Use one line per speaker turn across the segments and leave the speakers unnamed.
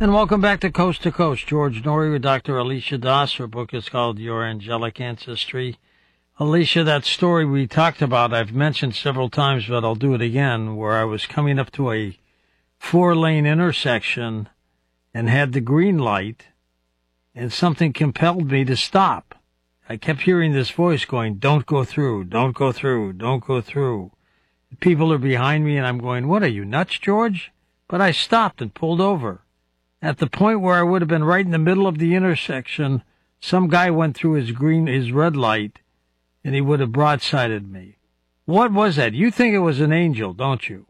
And welcome back to Coast. George Noory with Dr. Alicia Das. Her book is called Your Angelic Ancestry. Alicia, that story we talked about, I've mentioned several times, but I'll do it again, where I was coming up to a 4-lane intersection and had the green light, and something compelled me to stop. I kept hearing this voice going, don't go through, don't go through, don't go through. People are behind me, and I'm going, what are you, nuts, George? But I stopped and pulled over. At the point where I would have been right in the middle of the intersection, some guy went through his red light, and he would have broadsided me. What was that? You think it was an angel, don't you?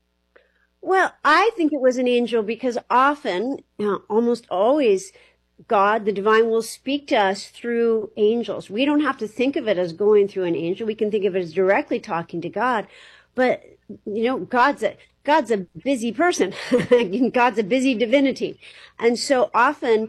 Well, I think it was an angel because often, almost always, God, the divine, will speak to us through angels. We don't have to think of it as going through an angel. We can think of it as directly talking to God. But, God's a busy person. God's a busy divinity. And so often,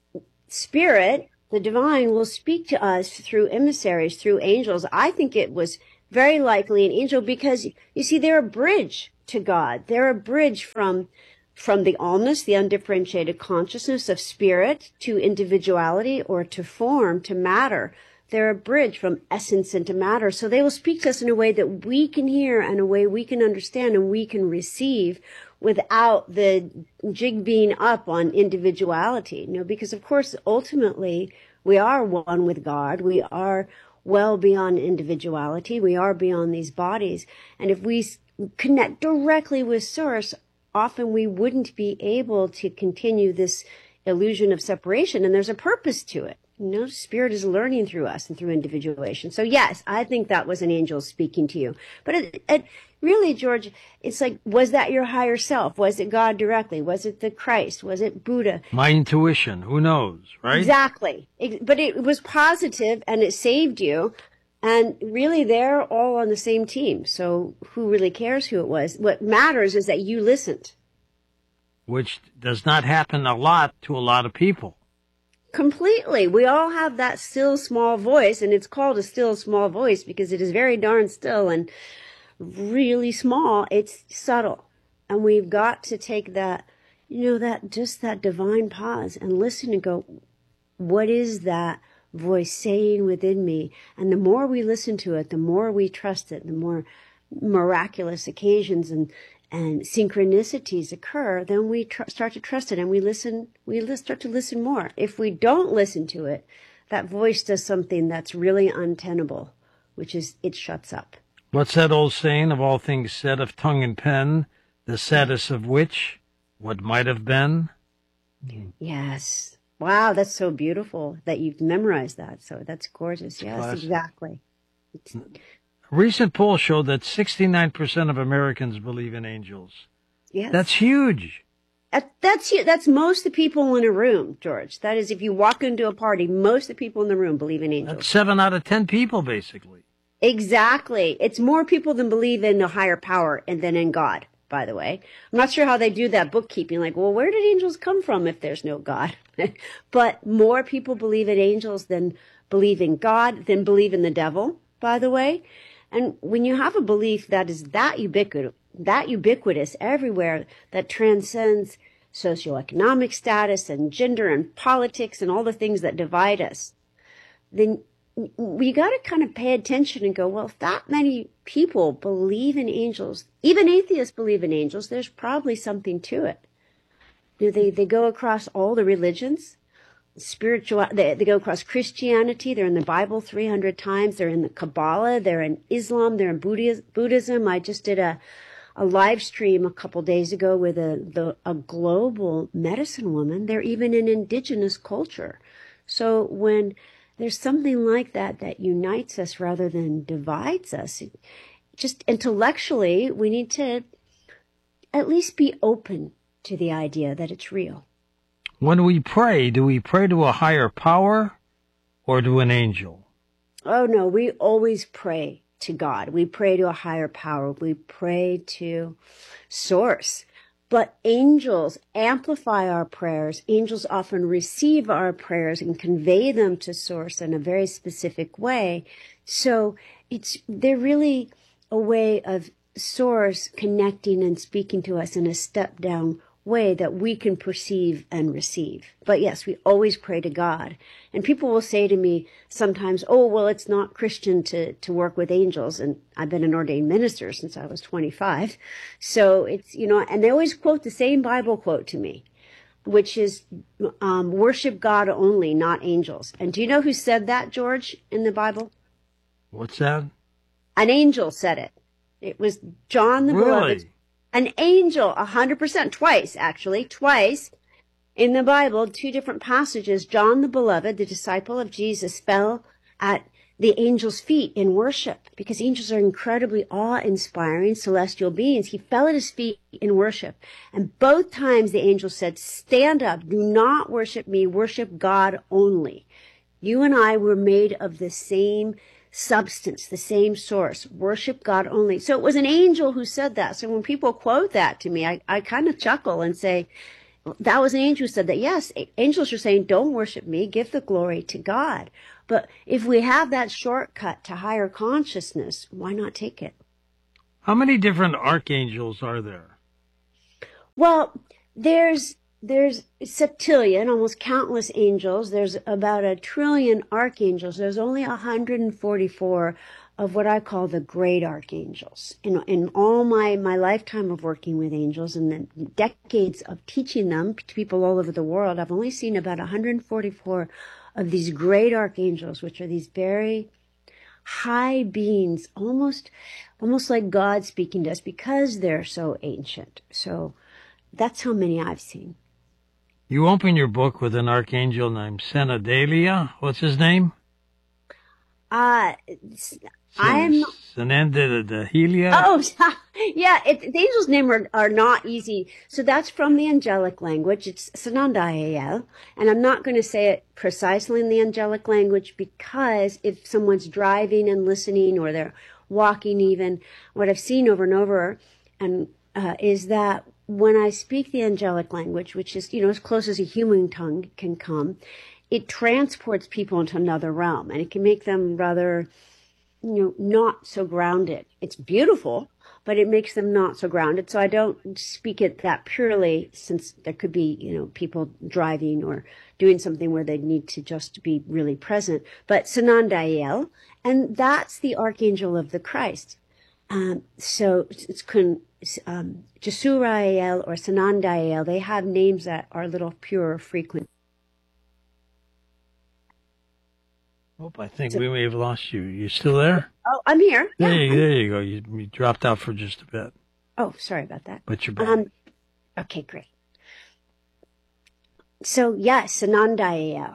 Spirit, the divine, will speak to us through emissaries, through angels. I think it was very likely an angel because, you see, they're a bridge to God. They're a bridge from the allness, the undifferentiated consciousness of spirit, to individuality, or to form, to matter. They're a bridge from essence into matter. So they will speak to us in a way that we can hear and a way we can understand and we can receive without the jig being up on individuality. Because of course, ultimately, we are one with God. We are well beyond individuality. We are beyond these bodies. And if we connect directly with Source, often we wouldn't be able to continue this illusion of separation. And there's a purpose to it. Spirit is learning through us and through individuation. So yes, I think that was an angel speaking to you. But it really, George, it's like, was that your higher self? Was it God directly? Was it the Christ? Was it Buddha?
My intuition. Who knows, right?
Exactly. But it was positive and it saved you. And really, they're all on the same team. So who really cares who it was? What matters is that you listened.
Which does not happen a lot to a lot of people.
Completely. We all have that still small voice, and it's called a still small voice because it is very darn still and really small. It's subtle. And we've got to take that, that divine pause and listen and go, what is that voice saying within me? And the more we listen to it, the more we trust it, the more miraculous occasions and synchronicities occur, then we start to trust it and we start to listen more. If we don't listen to it, that voice does something that's really untenable, which is it shuts up.
What's that old saying, of all things said of tongue and pen, the saddest of which, what might have been?
Yes. Wow, that's so beautiful that you've memorized that. So that's gorgeous. Yes, classic. Exactly.
A recent poll showed that 69% of Americans believe in angels.
Yes.
That's huge.
That's most of the people in a room, George. That is, if you walk into a party, most of the people in the room believe in angels.
That's 7 out of 10 people, basically.
Exactly. It's more people than believe in a higher power and than in God, by the way. I'm not sure how they do that bookkeeping. Like, well, where did angels come from if there's no God? But more people believe in angels than believe in God, than believe in the devil, by the way. And when you have a belief that is that ubiquitous everywhere, that transcends socioeconomic status and gender and politics and all the things that divide us, then we got to kind of pay attention and go, well, if that many people believe in angels, even atheists believe in angels, there's probably something to it. They go across all the religions. They go across Christianity. They're in the Bible 300 times. They're in the Kabbalah. They're in Islam. They're in Buddhism. I just did a live stream a couple days ago with a global medicine woman. They're even in indigenous culture. So when there's something like that unites us rather than divides us, just intellectually, we need to at least be open to the idea that it's real.
When we pray, do we pray to a higher power or to an angel?
Oh, no, we always pray to God. We pray to a higher power. We pray to Source. But angels amplify our prayers. Angels often receive our prayers and convey them to Source in a very specific way. So they're really a way of Source connecting and speaking to us in a step down way that we can perceive and receive. But yes, we always pray to God. And people will say to me sometimes, oh, well, it's not Christian to work with angels. And I've been an ordained minister since I was 25. So it's, and they always quote the same Bible quote to me, which is worship God only, not angels. And do you know who said that, George, in the Bible?
What's that?
An angel said it. It was John the Beloved.
Really?
An angel, 100%, twice in the Bible, two different passages. John the Beloved, the disciple of Jesus, fell at the angel's feet in worship because angels are incredibly awe-inspiring celestial beings. He fell at his feet in worship. And both times the angel said, stand up, do not worship me, worship God only. You and I were made of the same substance, the same source, worship God only. So it was an angel who said that. So when people quote that to me, I kind of chuckle and say, that was an angel who said that. Yes, angels are saying, don't worship me, give the glory to God. But if we have that shortcut to higher consciousness, why not take it?
How many different archangels are there?
Well, there's septillion, almost countless angels. There's about 1 trillion archangels. There's only 144 of what I call the great archangels. In all my lifetime of working with angels and the decades of teaching them to people all over the world, I've only seen about 144 of these great archangels, which are these very high beings, almost like God speaking to us because they're so ancient. So that's how many I've seen.
You open your book with an archangel named Senadalia. What's his name? Senadalia.
Oh, yeah. The angels' names are not easy. So that's from the angelic language. It's Senadael. And I'm not going to say it precisely in the angelic language because if someone's driving and listening or they're walking even, what I've seen over and over is that when I speak the angelic language, which is, as close as a human tongue can come, it transports people into another realm and it can make them rather, not so grounded. It's beautiful, but it makes them not so grounded. So I don't speak it that purely since there could be, people driving or doing something where they need to just be really present. But Senadael, and that's the archangel of the Christ. So it's Jesurael or Senadael, they have names that are a little pure, frequent.
Oh, I think we may have lost you. You still there?
Oh, I'm here.
There you go. You dropped out for just a bit.
Oh, sorry about that.
But you're back.
Okay, great. So, yes, Senadael.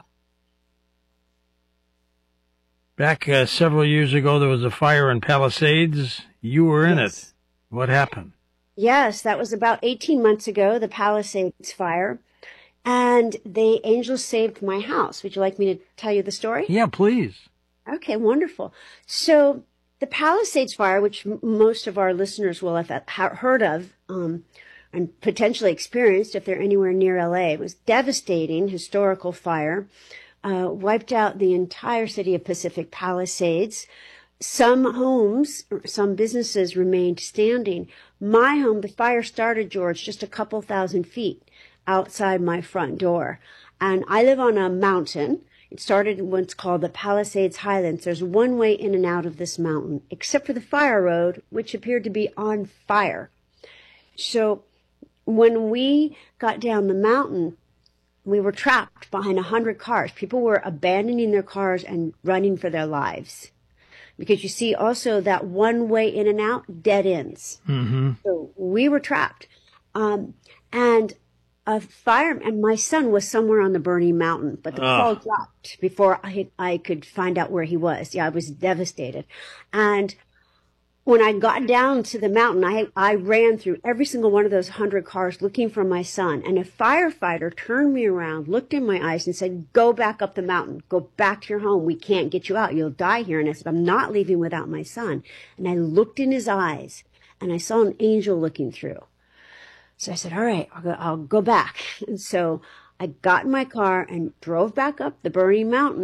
Back several years ago, there was a fire in Palisades. You were in it. What happened?
Yes, that was about 18 months ago, the Palisades fire. And the angels saved my house. Would you like me to tell you the story?
Yeah, please.
Okay, wonderful. So the Palisades fire, which most of our listeners will have heard of and potentially experienced if they're anywhere near LA, was devastating historical fire, wiped out the entire city of Pacific Palisades. Some homes, some businesses remained standing. My home, the fire started, George, just a couple thousand feet outside my front door. And I live on a mountain. It started in what's called the Palisades Highlands. There's one way in and out of this mountain, except for the fire road, which appeared to be on fire. So when we got down the mountain, we were trapped behind 100 cars. People were abandoning their cars and running for their lives. Because you see also that one way in and out, dead ends.
Mm-hmm.
So we were trapped. And a fire, and my son was somewhere on the burning mountain, but the call dropped before I could find out where he was. Yeah, I was devastated. And when I got down to the mountain, I ran through every single one of those 100 cars looking for my son. And a firefighter turned me around, looked in my eyes and said, go back up the mountain, go back to your home. We can't get you out. You'll die here. And I said, I'm not leaving without my son. And I looked in his eyes and I saw an angel looking through. So I said, all right, I'll go back. And so I got in my car and drove back up the burning mountain,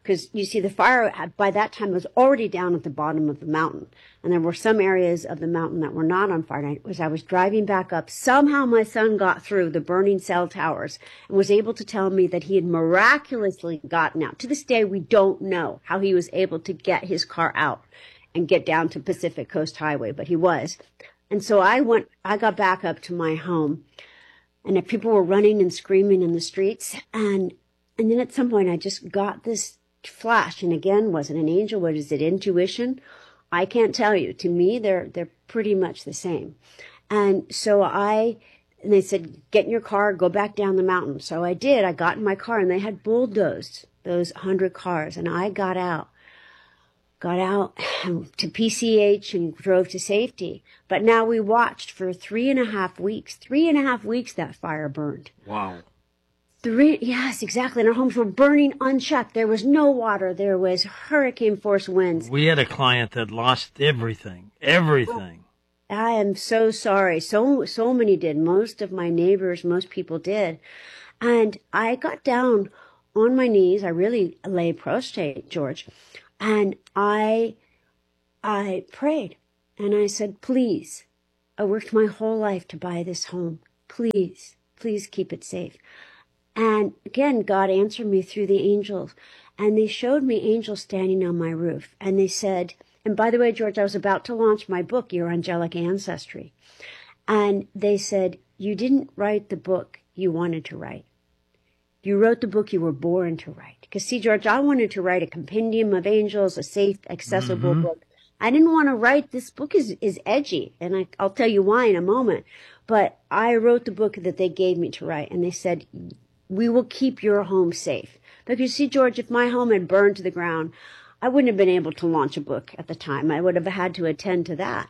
because you see the fire by that time was already down at the bottom of the mountain. And there were some areas of the mountain that were not on fire. And as I was driving back up, somehow my son got through the burning cell towers and was able to tell me that he had miraculously gotten out. To this day, we don't know how he was able to get his car out and get down to Pacific Coast Highway, but he was. And so I got back up to my home, and people were running and screaming in the streets. And then at some point I just got this flash. And again, was it an angel? What is it? Intuition? I can't tell you. To me, they're pretty much the same. And so and they said, get in your car, go back down the mountain. So I did. I got in my car, and they had bulldozed those 100 cars. And I got out to PCH and drove to safety. But now we watched for 3.5 weeks. 3.5 weeks that fire burned.
Wow.
Yes, exactly. And our homes were burning unchecked. There was no water. There was hurricane force winds.
We had a client that lost everything. Everything.
I am so sorry. So many did. Most of my neighbors, most people did. And I got down on my knees. I really lay prostrate, George. And I prayed. And I said, please, I worked my whole life to buy this home. Please keep it safe. And again, God answered me through the angels. And they showed me angels standing on my roof. And they said, and by the way, George, I was about to launch my book, Your Angelic Ancestry. And they said, you didn't write the book you wanted to write. You wrote the book you were born to write. Because see, George, I wanted to write a compendium of angels, a safe, accessible book. I didn't want to write, this book is edgy. And I'll tell you why in a moment. But I wrote the book that they gave me to write. And they said, we will keep your home safe. Because you see, George, if my home had burned to the ground, I wouldn't have been able to launch a book at the time. I would have had to attend to that.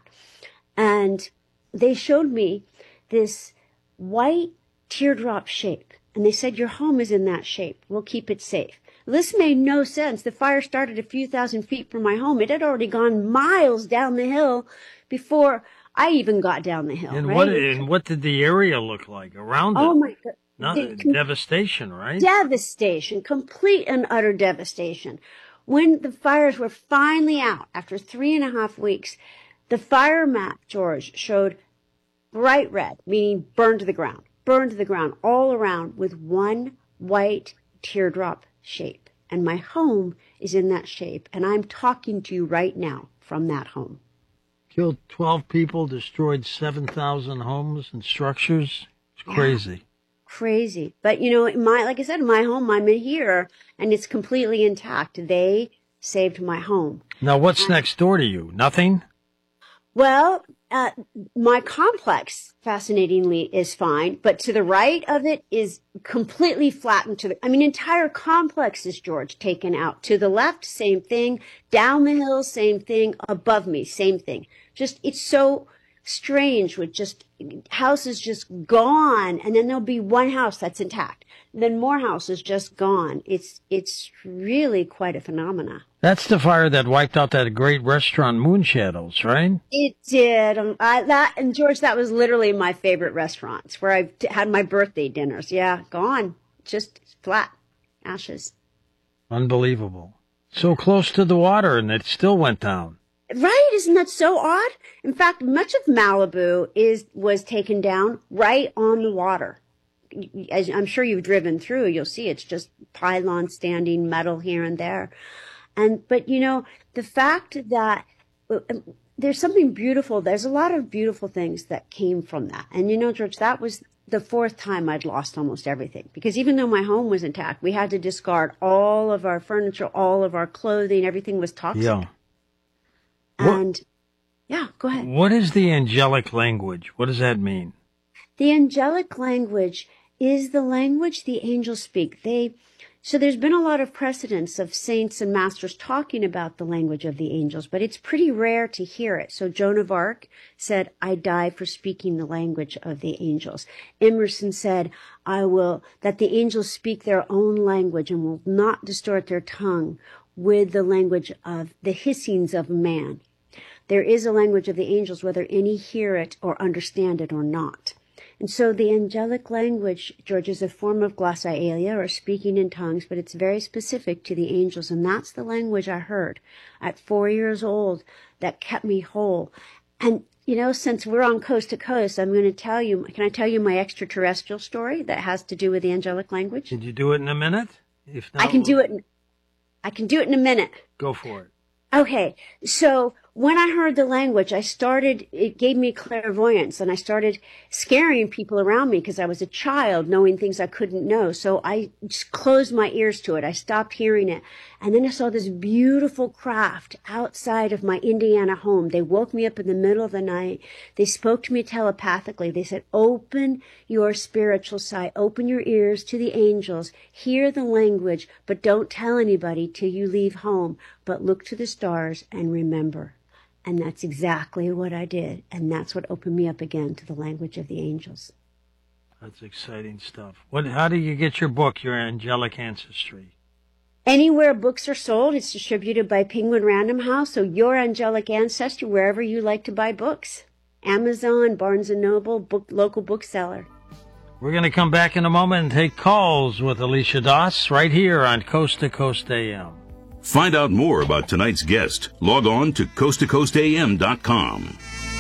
And they showed me this white teardrop shape. And they said, your home is in that shape. We'll keep it safe. This made no sense. The fire started a few thousand feet from my home. It had already gone miles down the hill before I even got down the hill.
And
right?
what did the area look like around it?
Oh my God.
Devastation, right?
Devastation, complete and utter devastation. When the fires were finally out after 3.5 weeks, the fire map, George, showed bright red, meaning burned to the ground all around with one white teardrop shape. And my home is in that shape. And I'm talking to you right now from that home.
Killed 12 people, destroyed 7,000 homes and structures. It's crazy.
Yeah. Crazy. But, like I said, my home, I'm in here, and it's completely intact. They saved my home.
Now, what's next door to you? Nothing?
Well, my complex, fascinatingly, is fine, but to the right of it is completely flattened entire complexes, George, taken out. To the left, same thing. Down the hill, same thing. Above me, same thing. Just, it's so strange with just houses just gone, and then there'll be one house that's intact. Then more houses just gone. It's really quite a phenomena.
That's the fire that wiped out that great restaurant, Moonshadows, right?
It did. And George, that was literally my favorite restaurants where I had my birthday dinners. Yeah, gone. Just flat. Ashes.
Unbelievable. So close to the water, and it still went down.
Right? Isn't that so odd? In fact, much of Malibu was taken down right on the water. As I'm sure you've driven through, you'll see it's just pylons standing, metal here and there. But the fact that there's something beautiful, there's a lot of beautiful things that came from that. And George, that was the 4th time I'd lost almost everything. Because even though my home was intact, we had to discard all of our furniture, all of our clothing, everything was toxic.
Yeah.
And yeah, go ahead.
What is the angelic language? What does that mean?
The angelic language is the language the angels speak. So there's been a lot of precedents of saints and masters talking about the language of the angels, but it's pretty rare to hear it. So Joan of Arc said, I die for speaking the language of the angels. Emerson said, that the angels speak their own language and will not distort their tongue with the language of the hissings of man. There is a language of the angels, whether any hear it or understand it or not. And so the angelic language, George, is a form of glossolalia, or speaking in tongues, but it's very specific to the angels. And that's the language I heard at 4 years old that kept me whole. And, since we're on coast to coast, I'm going to tell you, can I tell you my extraterrestrial story that has to do with the angelic language?
Did you do it in a minute? If not,
I can do it in a minute.
Go for it.
Okay, so when I heard the language, it gave me clairvoyance, and I started scaring people around me because I was a child knowing things I couldn't know. So I just closed my ears to it. I stopped hearing it. And then I saw this beautiful craft outside of my Indiana home. They woke me up in the middle of the night. They spoke to me telepathically. They said, open your spiritual sight, open your ears to the angels, hear the language, but don't tell anybody till you leave home, but look to the stars and remember. And that's exactly what I did. And that's what opened me up again to the language of the angels.
That's exciting stuff. How do you get your book, Your Angelic Ancestry?
Anywhere books are sold, it's distributed by Penguin Random House. So Your Angelic Ancestry, wherever you like to buy books. Amazon, Barnes & Noble, local bookseller.
We're going to come back in a moment and take calls with Alicia Das right here on Coast to Coast AM.
Find out more about tonight's guest. Log on to coasttocoastam.com.